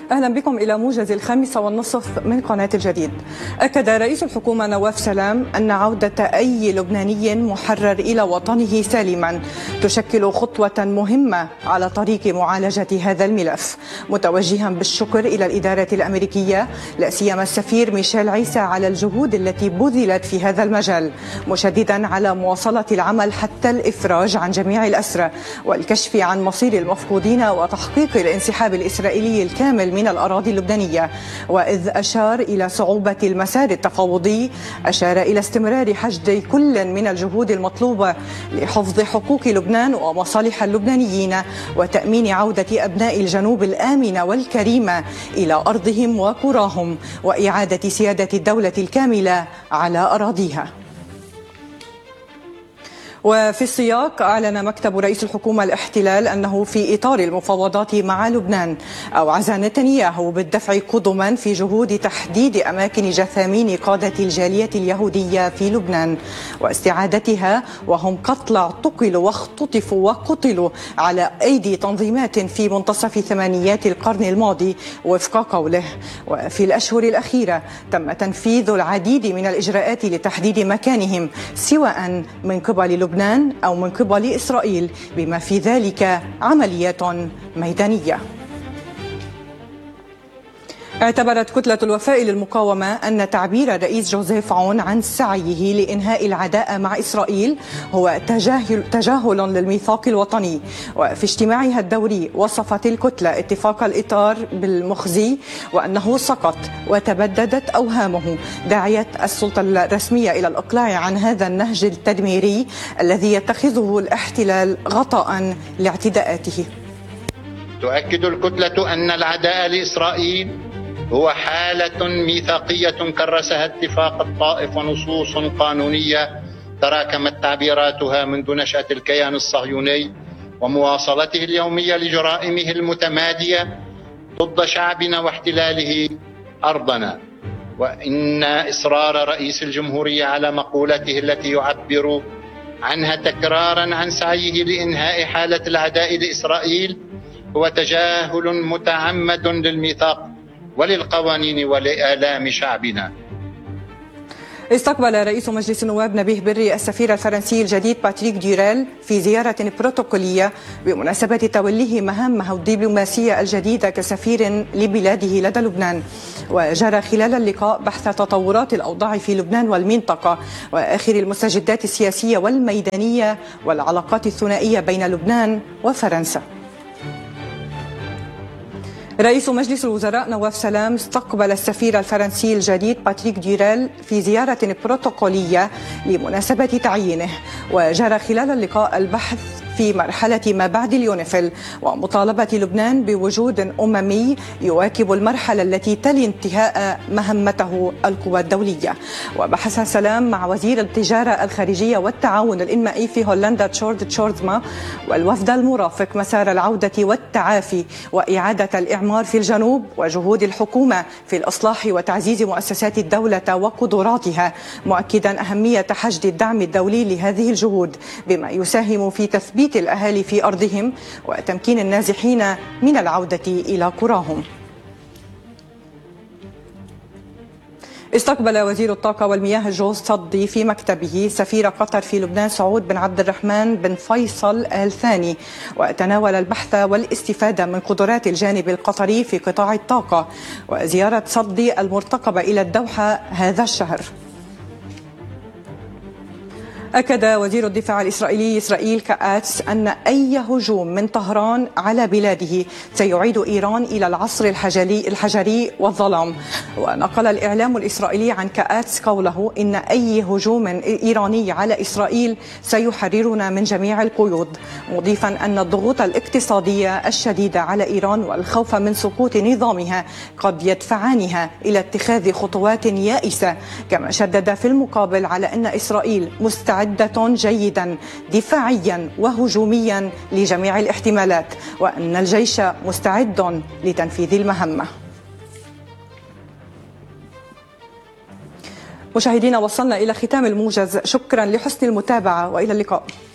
أهلا بكم إلى موجز 5:30 من قناة الجديد. أكد رئيس الحكومة نواف سلام أن عودة أي لبناني محرر إلى وطنه سالما تشكل خطوة مهمة على طريق معالجة هذا الملف، متوجها بالشكر إلى الإدارة الأمريكية لا سيما السفير ميشيل عيسى على الجهود التي بذلت في هذا المجال، مشددا على مواصلة العمل حتى الإفراج عن جميع الأسرى والكشف عن مصير المفقودين وتحقيق الانسحاب الإسرائيلي الكامل من الأراضي اللبنانية. وإذ أشار إلى صعوبة المسار التفاوضي، أشار إلى استمرار حشد كل من الجهود المطلوبة لحفظ حقوق لبنان ومصالح اللبنانيين وتأمين عودة أبناء الجنوب الآمنة والكريمة إلى أرضهم وقراهم وإعادة سيادة الدولة الكاملة على أراضيها. وفي السياق، أعلن مكتب رئيس الحكومة الاحتلال أنه في إطار المفاوضات مع لبنان أوعز نتنياهو بالدفع قدما في جهود تحديد أماكن جثامين قادة الجالية اليهودية في لبنان واستعادتها وهم قتلى اعتقلوا واختطفوا وقتلوا على أيدي تنظيمات في منتصف ثمانينيات القرن الماضي وفق قوله. وفي الأشهر الأخيرة تم تنفيذ العديد من الإجراءات لتحديد مكانهم سواء من قبل لبنان أو من قبل إسرائيل، بما في ذلك عمليات ميدانية. اعتبرت كتلة الوفاء للمقاومة أن تعبير الرئيس جوزيف عون عن سعيه لإنهاء العداء مع إسرائيل هو تجاهل للميثاق الوطني. وفي اجتماعها الدوري وصفت الكتلة اتفاق الإطار بالمخزي وأنه سقط وتبددت أوهامه، داعية السلطة الرسمية إلى الإقلاع عن هذا النهج التدميري الذي يتخذه الاحتلال غطاء لاعتداءاته. تؤكد الكتلة أن العداء لإسرائيل هو حالة ميثاقية كرسها اتفاق الطائف ونصوص قانونية تراكمت تعبيراتها منذ نشأة الكيان الصهيوني ومواصلته اليومية لجرائمه المتمادية ضد شعبنا واحتلاله أرضنا. وإن إصرار رئيس الجمهورية على مقولته التي يعبر عنها تكرارا عن سعيه لإنهاء حالة العداء لإسرائيل هو تجاهل متعمد للميثاق وللقوانين ولآلام شعبنا. استقبل رئيس مجلس النواب نبيه بري السفير الفرنسي الجديد باتريك ديوريل في زيارة بروتوكولية بمناسبة توليه مهامه الدبلوماسية الجديدة كسفير لبلاده لدى لبنان. وجرى خلال اللقاء بحث تطورات الأوضاع في لبنان والمنطقة وآخر المستجدات السياسية والميدانية والعلاقات الثنائية بين لبنان وفرنسا. رئيس مجلس الوزراء نواف سلام استقبل السفير الفرنسي الجديد باتريك ديوريل في زيارة بروتوكولية لمناسبة تعيينه. وجرى خلال اللقاء البحث في مرحلة ما بعد اليونيفيل ومطالبة لبنان بوجود أممي يواكب المرحلة التي تلي انتهاء مهمته القوى الدولية. وبحث سلام مع وزير التجارة الخارجية والتعاون الإنمائي في هولندا تشورد تشوردما والوفد المرافق مسار العودة والتعافي وإعادة الإعمار في الجنوب وجهود الحكومة في الإصلاح وتعزيز مؤسسات الدولة وقدراتها، مؤكدا أهمية حشد الدعم الدولي لهذه الجهود بما يساهم في تثبيت الأهالي في أرضهم وتمكين النازحين من العودة إلى قراهم. استقبل وزير الطاقة والمياه جوز صدي في مكتبه سفير قطر في لبنان سعود بن عبد الرحمن بن فيصل آل ثاني، وتناول البحث والاستفادة من قدرات الجانب القطري في قطاع الطاقة وزيارة صدي المرتقبة إلى الدوحة هذا الشهر. أكد وزير الدفاع الإسرائيلي إسرائيل كآتس أن أي هجوم من طهران على بلاده سيعيد إيران إلى العصر الحجري والظلام. ونقل الإعلام الإسرائيلي عن كآتس قوله إن أي هجوم إيراني على إسرائيل سيحررنا من جميع القيود، مضيفا أن الضغوط الاقتصادية الشديدة على إيران والخوف من سقوط نظامها قد يدفعانها إلى اتخاذ خطوات يائسة. كما شدد في المقابل على أن إسرائيل مستعدة جيدا دفاعيا وهجوميا لجميع الاحتمالات وأن الجيش مستعد لتنفيذ المهمة. مشاهدينا، وصلنا إلى ختام الموجز، شكرا لحسن المتابعة وإلى اللقاء.